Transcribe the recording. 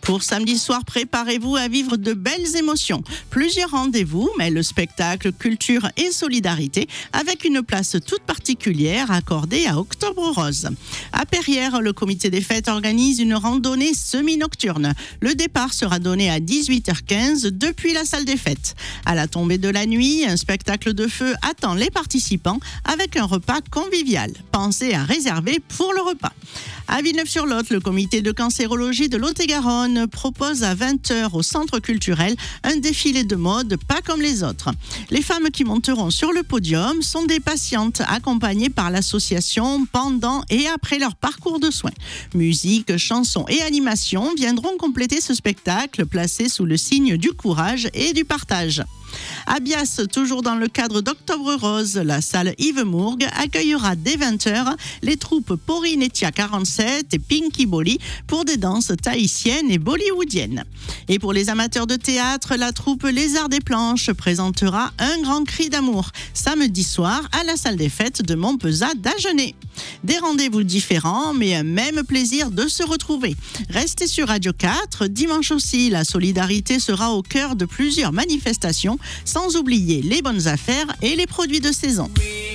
Pour samedi soir, préparez-vous à vivre de belles émotions. Plusieurs rendez-vous, mais le spectacle, culture et solidarité avec une place toute particulière accordée à Octobre Rose. À Perrières, le comité des fêtes organise une randonnée semi-nocturne. Le départ sera donné à 18h15 depuis la salle des fêtes. À la tombée de la nuit, un spectacle de feu attend les participants avec un repas convivial. Pensez à réserver pour le repas. À Villeneuve-sur-Lot, le comité de cancérologie de Lot-et-Garonne propose à 20h au centre culturel un défilé de mode pas comme les autres. Les femmes qui monteront sur le podium sont des patientes accompagnées par l'association pendant et après leur parcours de soins. Musique, chansons et animations viendront compléter ce spectacle placé sous le signe du courage et du partage. À Bias, toujours dans le cadre d'Octobre Rose, la salle Yves Mourgue accueillera dès 20h les troupes Porinetia 47 et Pinky Bolly pour des danses tahitiennes et bollywoodiennes. Et pour les amateurs de théâtre, la troupe Les Arts des Planches présentera Un grand cri d'amour samedi soir à la salle des fêtes de Montpezat d'Agenais. Des rendez-vous différents, mais un même plaisir de se retrouver. Restez sur Radio 4. Dimanche aussi, la solidarité sera au cœur de plusieurs manifestations, sans oublier les bonnes affaires et les produits de saison.